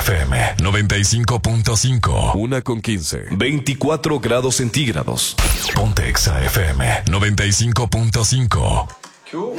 FM 95.5. 1:15. 24 grados centígrados. Ponte Exa FM 95.5. ¿Qué hubo?